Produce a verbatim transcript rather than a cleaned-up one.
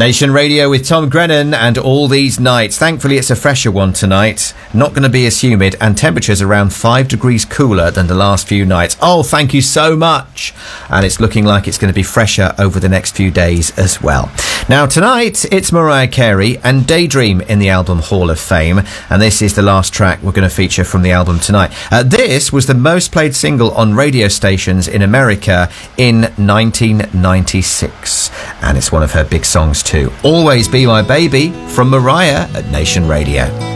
Nation Radio with Tom Grennan and All These Nights. Thankfully, it's a fresher one tonight. Not going to be as humid, and temperatures around five degrees cooler than the last few nights. Oh, thank you so much. And it's looking like it's going to be fresher over the next few days as well. Now, tonight, it's Mariah Carey and Daydream in the Album Hall of Fame. And this is the last track we're going to feature from the album tonight. Uh, this was the most played single on radio stations in America in nineteen ninety-six. And it's one of her big songs too. Always Be My Baby from Mariah at Nation Radio.